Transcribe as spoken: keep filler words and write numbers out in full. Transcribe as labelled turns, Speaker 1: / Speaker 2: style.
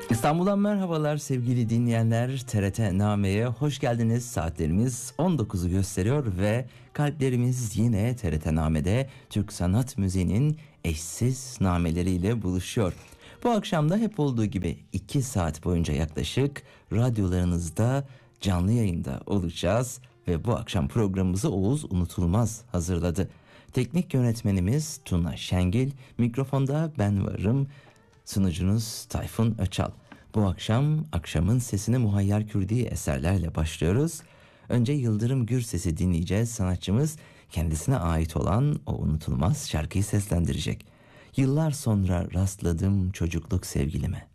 Speaker 1: İstanbul'dan merhabalar sevgili dinleyenler. T R T Name'ye hoş geldiniz. Saatlerimiz on dokuzu gösteriyor ve kalplerimiz yine T R T Name'de Türk sanat müziğinin eşsiz nameleriyle buluşuyor. Bu akşam da hep olduğu gibi iki saat boyunca yaklaşık radyolarınızda canlı yayında olacağız ve bu akşam programımızı Oğuz Unutulmaz hazırladı. Teknik yönetmenimiz Tuna Şengil, mikrofonda ben varım, sunucunuz Tayfun Öçal. Bu akşam akşamın sesine muhayyer kürdiği eserlerle başlıyoruz. Önce Yıldırım Gürses'i dinleyeceğiz. Sanatçımız kendisine ait olan o unutulmaz şarkıyı seslendirecek. Yıllar sonra rastladım çocukluk sevgilime.